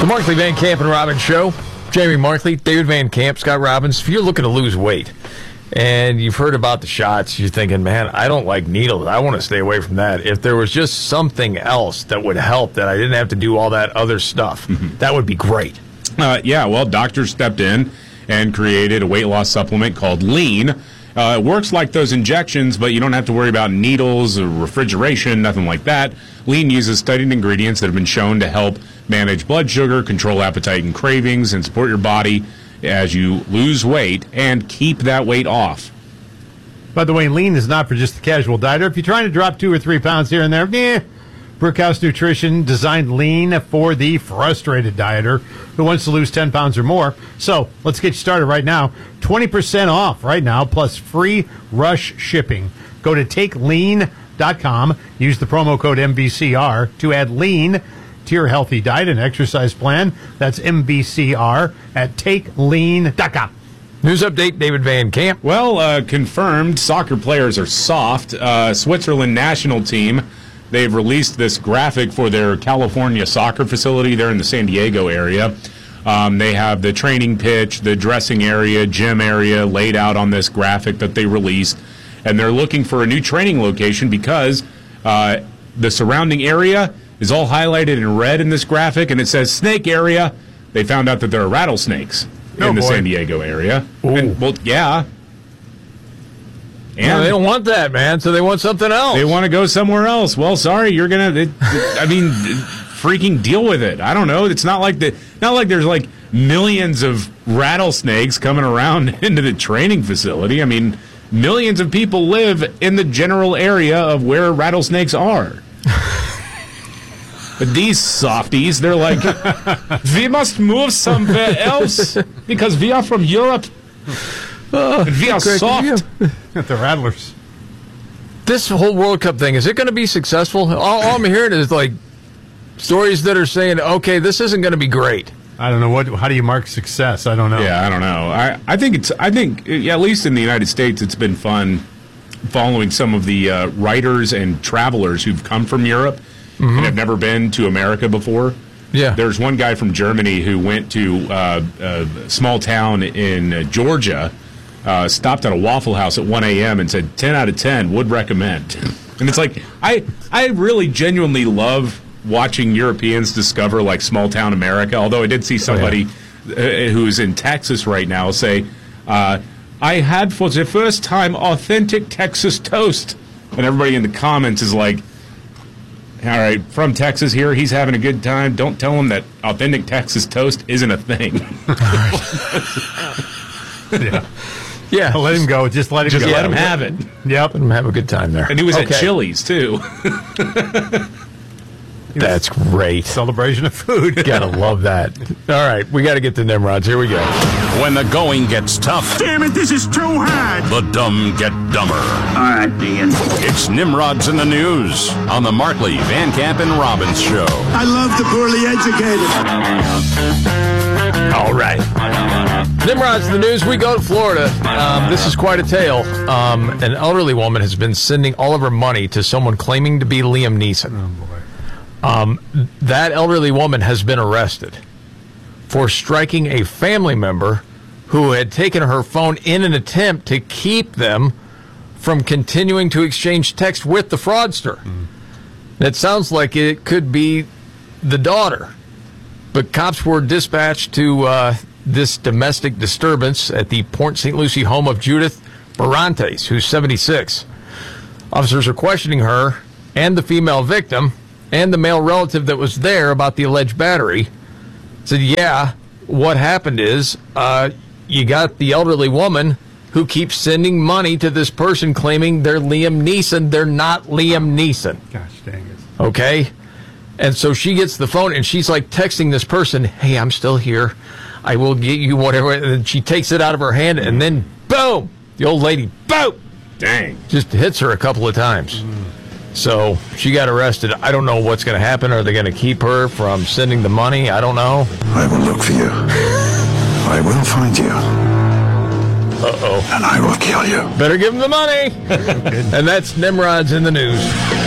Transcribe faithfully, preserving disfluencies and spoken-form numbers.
The Markley, Van Camp, and Robbins Show. Jamie Markley, David Van Camp, Scott Robbins. If you're looking to lose weight and you've heard about the shots, you're thinking, man, I don't like needles. I want to stay away from that. If there was just something else that would help, that I didn't have to do all that other stuff, mm-hmm. that would be great. Uh, yeah, well, doctors stepped in and created a weight loss supplement called Lean. Uh, it works like those injections, but you don't have to worry about needles or refrigeration, nothing like that. Lean uses studied ingredients that have been shown to help manage blood sugar, control appetite and cravings, and support your body as you lose weight and keep that weight off. By the way, Lean is not for just the casual dieter. If you're trying to drop two or three pounds here and there, eh, Brickhouse Nutrition designed Lean for the frustrated dieter who wants to lose ten pounds or more. So let's get you started right now. twenty percent off right now, plus free rush shipping. Go to take lean dot com. Use the promo code M B C R to add Lean to your healthy diet and exercise plan. That's M B C R at take lean dot com. News update, David Van Camp. Well, uh, confirmed soccer players are soft. Uh, Switzerland national team, they've released this graphic for their California soccer facility there in the San Diego area. Um, they have the training pitch, the dressing area, gym area laid out on this graphic that they released. And they're looking for a new training location because uh, the surrounding area is all highlighted in red in this graphic, and it says snake area. They found out that there are rattlesnakes oh, in the boy. San Diego area. And, well, yeah. And no, they don't want that, man, so they want something else. They want to go somewhere else. Well, sorry, you're going to, I mean, freaking deal with it. I don't know. It's not like the, not like there's like millions of rattlesnakes coming around into the training facility. I mean, millions of people live in the general area of where rattlesnakes are. But these softies, they're like, we must move somewhere else because we are from Europe. Oh, and we are soft. At the Rattlers. This whole World Cup thing, is it going to be successful? All, all I'm hearing is like stories that are saying, okay, this isn't going to be great. I don't know what. How do you mark success? I don't know. Yeah, I don't know. I, I think it's. I think yeah, at least in the United States, it's been fun following some of the uh, writers and travelers who've come from Europe mm-hmm. and have never been to America before. Yeah, there's one guy from Germany who went to uh, a small town in uh, Georgia, uh, stopped at a Waffle House at one a.m. and said ten out of ten would recommend. And it's like I I really genuinely love watching Europeans discover like small town America, although I did see somebody oh, yeah. uh, who's in Texas right now say, uh, I had for the first time authentic Texas toast. And everybody in the comments is like, all right, from Texas here, he's having a good time. Don't tell him that authentic Texas toast isn't a thing. yeah. Yeah. Let him go. Just let him Just go. Just let him have it. Yep. Let him have a good time there. And he was okay. at Chili's, too. That's great. Celebration of food. Gotta love that. All right, we got to get to Nimrods. Here we go. When the going gets tough. Damn it, this is too hard. The dumb get dumber. All right, Dean. It's Nimrods in the News on the Markley, Van Camp, and Robbins Show. I love the poorly educated. All right. Nimrods in the News. We go to Florida. Um, this is quite a tale. Um, an elderly woman has been sending all of her money to someone claiming to be Liam Neeson. Oh, boy. Um, that elderly woman has been arrested for striking a family member who had taken her phone in an attempt to keep them from continuing to exchange text with the fraudster. Mm. It sounds like it could be the daughter, but cops were dispatched to uh, this domestic disturbance at the Port Saint Lucie home of Judith Barantes, who's seventy-six. Officers are questioning her and the female victim and the male relative that was there about the alleged battery. Said, yeah, what happened is uh, you got the elderly woman who keeps sending money to this person claiming they're Liam Neeson. They're not Liam Neeson. Gosh dang it. Okay? And so she gets the phone, and she's like texting this person, hey, I'm still here. I will get you whatever. And she takes it out of her hand, and then, boom, the old lady, boom, dang, just hits her a couple of times. Mm. So she got arrested. I don't know what's going to happen. Are they going to keep her from sending the money? I don't know. I will look for you. I will find you. Uh-oh. And I will kill you. Better give him the money. And that's Nimrods in the News.